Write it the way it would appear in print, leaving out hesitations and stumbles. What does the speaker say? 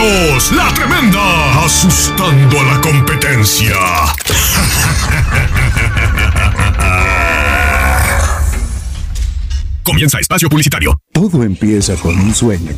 Caballeros, la tremenda, asustando a la competencia. Comienza espacio publicitario. Todo empieza con un sueño.